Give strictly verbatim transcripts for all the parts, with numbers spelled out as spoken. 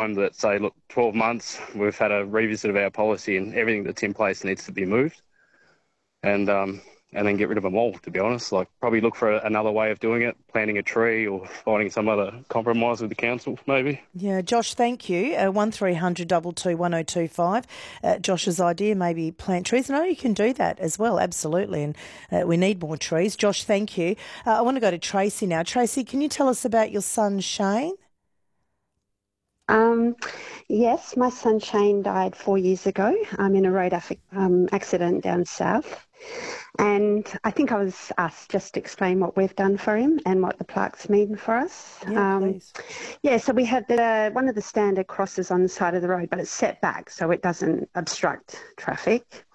time that say, look, twelve months, we've had a revisit of our policy and everything that's in place needs to be moved, and um, and then get rid of them all, to be honest. Like, probably look for a, another way of doing it, planting a tree or finding some other compromise with the council, maybe. Yeah, Josh, thank you. Uh, one three hundred two two one oh two five. Uh, Josh's idea, maybe plant trees. No, you can do that as well, absolutely. And uh, we need more trees. Josh, thank you. Uh, I want to go to Tracy now. Tracy, can you tell us about your son, Shane? Um, yes, my son Shane died four years ago um, in a road af- um, accident down south. And I think I was asked just to explain what we've done for him and what the plaques mean for us. Yeah, um, please. Yeah, so we have the, one of the standard crosses on the side of the road, but it's set back so it doesn't obstruct traffic.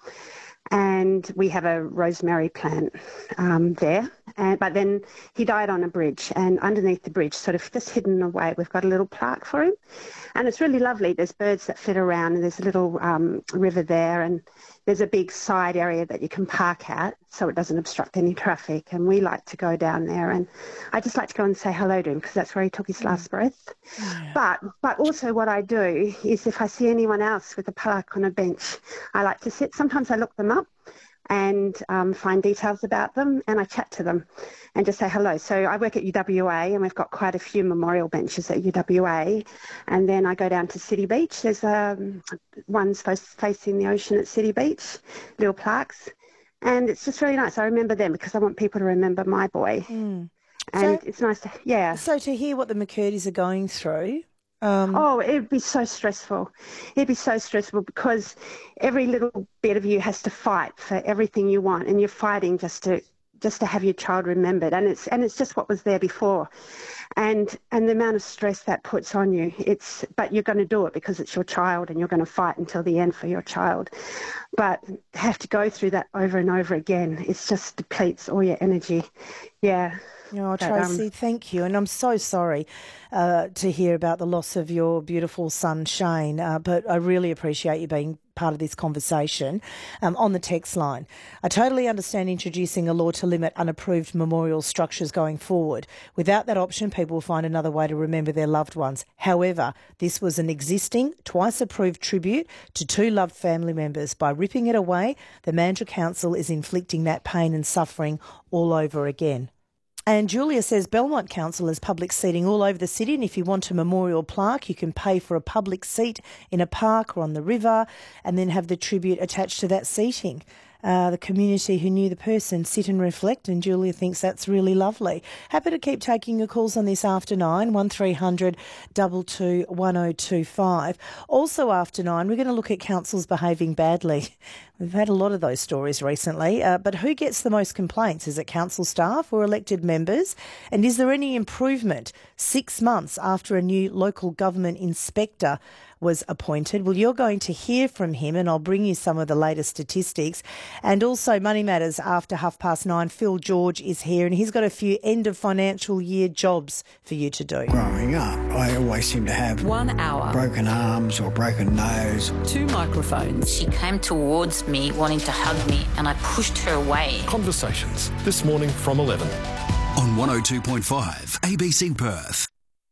And we have a rosemary plant um, there. And, but then he died on a bridge, and underneath the bridge, sort of just hidden away, we've got a little plaque for him. And it's really lovely. There's birds that flit around, and there's a little um, river there, and there's a big side area that you can park at so it doesn't obstruct any traffic. And we like to go down there, and I just like to go and say hello to him because that's where he took his last breath. Yeah. But but also what I do is if I see anyone else with a plaque on a bench, I like to sit. Sometimes I look them up and um, find details about them, and I chat to them and just say hello. So I work at U W A, and we've got quite a few memorial benches at U W A, and then I go down to City Beach. There's um, ones facing the ocean at City Beach, little plaques, and it's just really nice. I remember them because I want people to remember my boy, Mm. and So- it's nice to, yeah. So to hear what the McCurdy's are going through... Um, Oh, it'd be so stressful. It'd be so stressful because every little bit of you has to fight for everything you want, and you're fighting just to just to have your child remembered, and it's and it's just what was there before, and and the amount of stress that puts on you. It's but you're going to do it because it's your child, and you're going to fight until the end for your child. But have to go through that over and over again. It just depletes all your energy. Yeah. Oh, But, um, Tracy, thank you. And I'm so sorry uh, to hear about the loss of your beautiful son, Shane, uh, but I really appreciate you being part of this conversation. Um, on the text line, I totally understand introducing a law to limit unapproved memorial structures going forward. Without that option, people will find another way to remember their loved ones. However, this was an existing, twice-approved tribute to two loved family members. By ripping it away, the Mandurah Council is inflicting that pain and suffering all over again. And Julia says Belmont Council has public seating all over the city, and if you want a memorial plaque, you can pay for a public seat in a park or on the river and then have the tribute attached to that seating. Uh, the community who knew the person sit and reflect, and Julia thinks that's really lovely. Happy to keep taking your calls on this after nine, one three hundred two two one oh two five. Also after nine, we're going to look at councils behaving badly. We've had a lot of those stories recently, uh, but who gets the most complaints? Is it council staff or elected members? And is there any improvement six months after a new local government inspector was appointed? Well, you're going to hear from him, and I'll bring you some of the latest statistics. And also Money Matters after half past nine. Phil George is here, and he's got a few end of financial year jobs for you to do. Growing up, I always seem to have One hour. broken arms or broken nose. Two microphones. She came towards me wanting to hug me, and I pushed her away. Conversations this morning from eleven. On one oh two point five A B C Perth.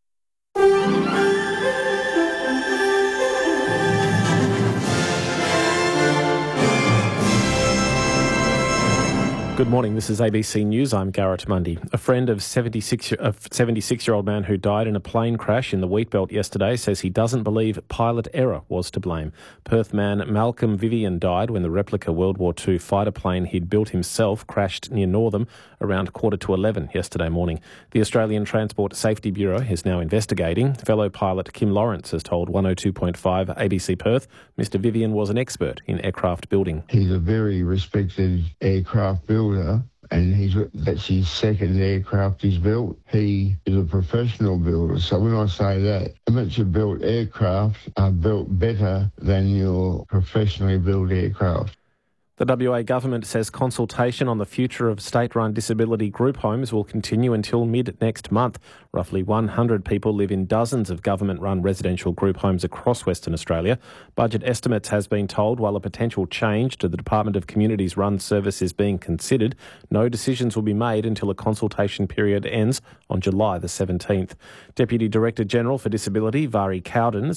Good morning, this is A B C News. I'm Garrett Mundy. A friend of seventy-six, a seventy-six-year-old man who died in a plane crash in the Wheatbelt yesterday says he doesn't believe pilot error was to blame. Perth man Malcolm Vivian died when the replica World War Two fighter plane he'd built himself crashed near Northam around quarter to eleven yesterday morning. The Australian Transport Safety Bureau is now investigating. Fellow pilot Kim Lawrence has told one oh two point five A B C Perth Mister Vivian was an expert in aircraft building. He's a very respected aircraft builder, and he's that's his second aircraft he's built. He is a professional builder, so when I say that, amateur built aircraft are built better than your professionally built aircraft. The W A government says consultation on the future of state-run disability group homes will continue until mid-next month. Roughly one hundred people live in dozens of government-run residential group homes across Western Australia. Budget estimates has been told while a potential change to the Department of Communities run service is being considered, no decisions will be made until a consultation period ends on July the seventeenth. Deputy Director General for Disability, Vari Cowden,